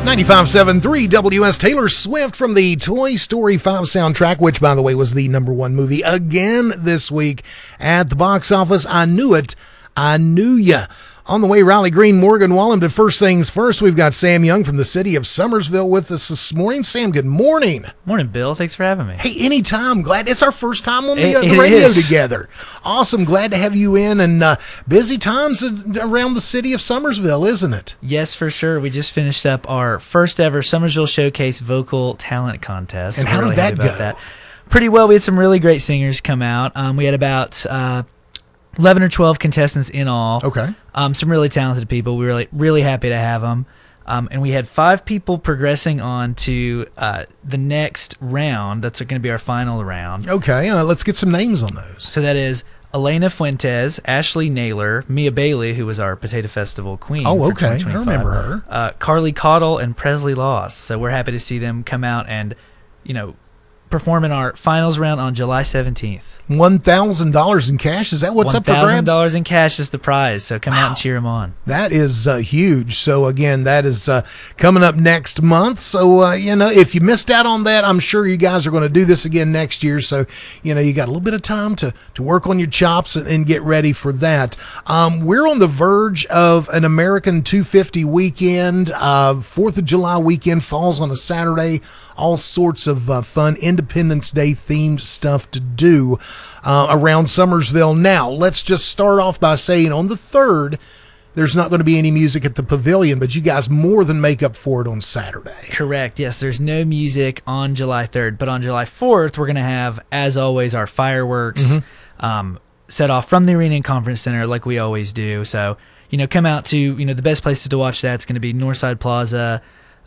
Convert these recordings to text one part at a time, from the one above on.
95.7.3 WS Taylor Swift from the Toy Story 5 soundtrack, which, by the way, was the #1 movie again this week at the box office. I knew it. I knew ya. On the way, Riley Green, Morgan Wallen. But first things first, we've got Sam Young from the city of Summersville with us this morning. Sam, good morning. Morning, Bill. Thanks for having me. Hey, anytime. Glad it's our first time on the radio together. Awesome. Glad to have you in. And busy times around the city of Summersville, isn't it? Yes, for sure. We just finished up our first ever Summersville Showcase Vocal Talent Contest. And how did that go? Pretty well. We had some really great singers come out. We had about 11 or 12 contestants in all. Okay. Some really talented people. We were really happy to have them. And we had 5 people progressing on to the next round. That's going to be our final round. Okay. Let's get some names on those. So that is Elena Fuentes, Ashley Naylor, Mia Bailey, who was our Potato Festival queen. Oh, okay. I remember her. Carly Caudill and Presley Loss. So we're happy to see them come out and, perform in our finals round on July 17th. $1,000 in cash. Is that what's up for grabs? $1,000 in cash is the prize. So come out and cheer them on. That is huge. So again, that is coming up next month. So if you missed out on that, I'm sure you guys are going to do this again next year. So you got a little bit of time to work on your chops and get ready for that. We're on the verge of an American 250 weekend. 4th of July weekend falls on a Saturday. All sorts of fun Independence Day themed stuff to do around Summersville. Now, let's just start off by saying on the 3rd, there's not going to be any music at the pavilion, but you guys more than make up for it on Saturday. Correct. Yes, there's no music on July 3rd, but on July 4th, we're going to have, as always, our fireworks set off from the Arena and Conference Center like we always do. So, come out to, the best places to watch that's going to be Northside Plaza,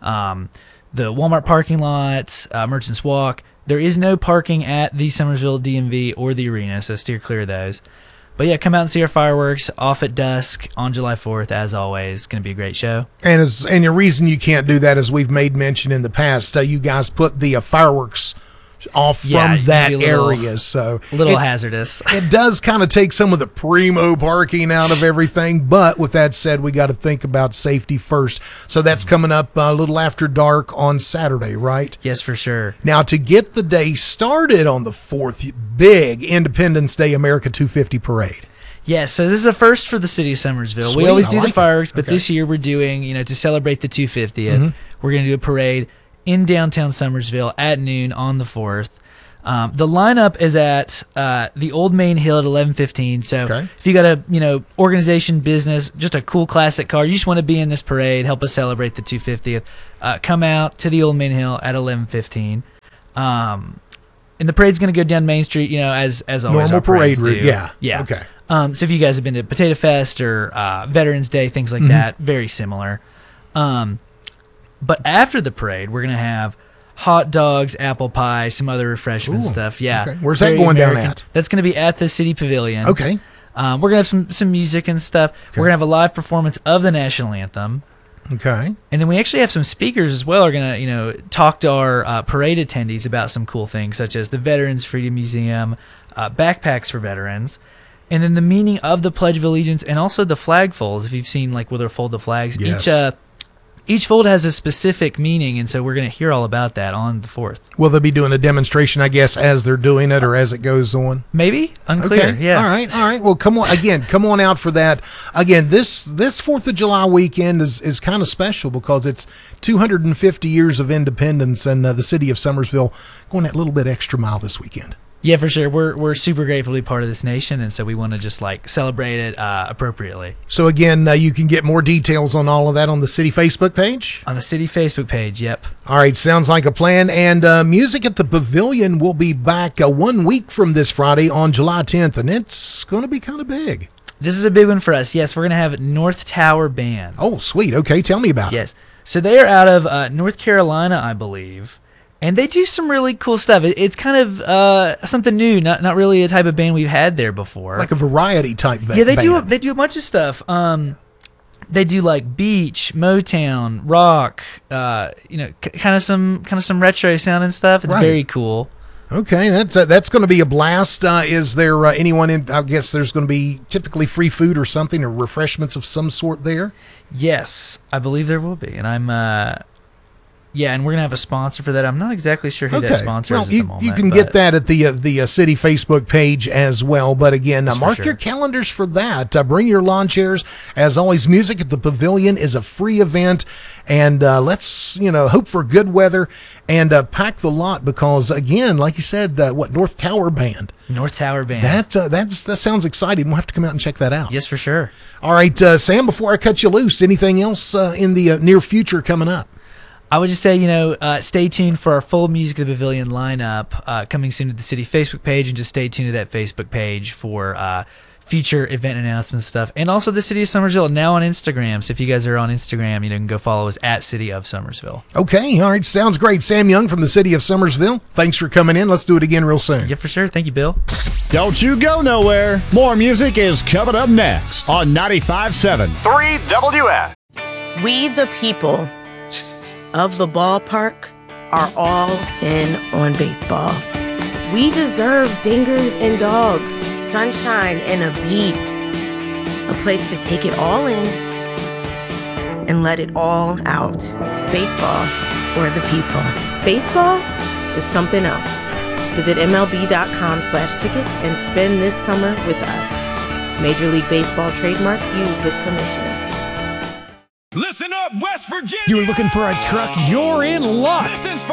the Walmart parking lot, Merchants Walk. There is no parking at the Summersville DMV or the arena, so steer clear of those. But yeah, come out and see our fireworks off at dusk on July 4th, as always. It's going to be a great show. And the reason you can't do that, as we've made mention in the past, you guys put the fireworks off from that area, so a little hazardous. It does kind of take some of the primo parking out of everything, but with that said, we got to think about safety first. So that's coming up a little after dark on Saturday, right? Yes, for sure. Now, to get the day started on the 4th, big Independence Day America 250 parade. Yes, so this is a first for the city of Summersville. Sweet, we always do the fireworks, but okay. This year we're doing, to celebrate the 250th, we're going to do a parade in downtown Summersville at noon on the 4th. The lineup is at the Old Main Hill at 11:15. So if you got a organization, business, just a cool classic car, you just want to be in this parade, help us celebrate the 250th. Come out to the Old Main Hill at 11:15. And the parade's going to go down Main Street, as always. Normal parade route, yeah. Okay. So if you guys have been to Potato Fest or Veterans Day, things like that, very similar. But after the parade, we're going to have hot dogs, apple pie, some other refreshment stuff. Yeah. Okay. Where's that going down at? That's going to be at the City Pavilion. Okay. We're going to have some music and stuff. Okay. We're going to have a live performance of the National Anthem. Okay. And then we actually have some speakers as well. We're going to, talk to our parade attendees about some cool things, such as the Veterans Freedom Museum, backpacks for veterans, and then the meaning of the Pledge of Allegiance and also the flag folds. If you've seen, where they fold the flags. Yes. Each fold has a specific meaning, and so we're going to hear all about that on the 4th. Will they be doing a demonstration, I guess, as they're doing it or as it goes on? Maybe. Unclear. Okay. Yeah. All right. Well, come on out for that. Again, this 4th of July weekend is kind of special because it's 250 years of independence, and the city of Summersville going that little bit extra mile this weekend. Yeah, for sure. We're super grateful to be part of this nation, and so we want to just celebrate it appropriately. So again, you can get more details on all of that on the city Facebook page? On the city Facebook page, yep. All right, sounds like a plan. And Music at the Pavilion will be back 1 week from this Friday on July 10th, and it's going to be kind of big. This is a big one for us. Yes, we're going to have North Tower Band. Oh, sweet. Okay, tell me about it. Yes. So they are out of North Carolina, I believe. And they do some really cool stuff. It's kind of something new, not really a type of band we've had there before. Like a variety type band. Yeah, they do a bunch of stuff. They do beach, Motown, rock, kind of some retro sound and stuff. It's very cool. Okay, that's going to be a blast. Is there anyone in? I guess there's going to be typically free food or something or refreshments of some sort there. Yes, I believe there will be, and I'm Yeah, and we're gonna have a sponsor for that. I'm not exactly sure who that sponsor is at the moment. You can get that at the city Facebook page as well. But again, mark your calendars for that. Bring your lawn chairs. As always, music at the Pavilion is a free event, and let's hope for good weather and pack the lot because again, like you said, North Tower Band. North Tower Band. That sounds exciting. We'll have to come out and check that out. Yes, for sure. All right, Sam. Before I cut you loose, anything else in the near future coming up? I would just say, stay tuned for our full Music of the Pavilion lineup coming soon to the city Facebook page, and just stay tuned to that Facebook page for future event announcements stuff. And also the City of Summersville now on Instagram. So if you guys are on Instagram, you can go follow us at City of Summersville. Okay, all right, sounds great. Sam Young from the City of Summersville. Thanks for coming in. Let's do it again real soon. Yeah, for sure. Thank you, Bill. Don't you go nowhere. More music is coming up next on 95.7 3WS. We the people of the ballpark are all in on baseball. We deserve dingers and dogs, sunshine and a beat, a place to take it all in and let it all out. Baseball for the people. Baseball is something else. Visit MLB.com/tickets and spend this summer with us. Major League Baseball trademarks used with permission. Listen up, West Virginia! You're looking for a truck, you're in luck. This is